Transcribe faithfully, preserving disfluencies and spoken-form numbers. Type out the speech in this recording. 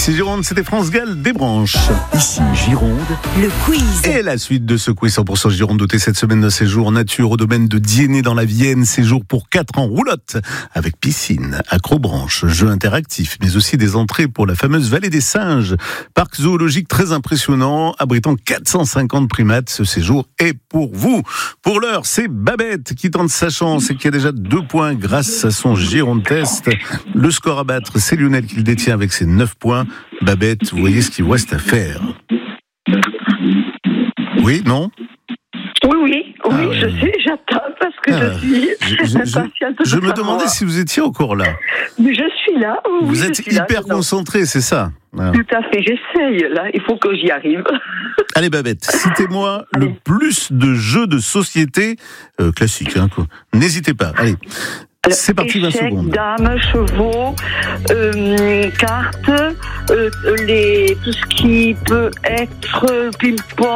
Ici Gironde, c'était France Gall des Branches. Ici Gironde, le quiz. Et la suite de ce quiz cent pour cent Gironde doté cette semaine d'un séjour nature au domaine de Diennet dans la Vienne. Séjour pour quatre en roulotte avec piscine, accrobranche, jeux interactifs, mais aussi des entrées pour la fameuse vallée des singes. Parc zoologique très impressionnant, abritant quatre cent cinquante primates. Ce séjour est pour vous. Pour l'heure, c'est Babette qui tente sa chance et qui a déjà deux points grâce à son Gironde Test. Le score à battre, c'est Lionel qui le détient avec ses neuf points. Babette, vous voyez ce qu'il vous reste à faire. Oui, non ? Oui, oui, oui, Ah, je oui. sais, j'attends parce que Ah, je suis je, je- je- impatiente de je me savoir. demandais si vous étiez encore là. Mais je suis là, oui, Vous je êtes suis là, hyper non. concentré, c'est ça ? Ah. Tout à fait, j'essaye, là, il faut que j'y arrive. Allez Babette, citez-moi le Allez. plus de jeux de société euh, classiques. Hein, quoi. N'hésitez pas, allez. Alors, C'est parti, vingt échecs, secondes. dames, chevaux, euh, cartes, euh, les, tout ce qui peut être ping-pong.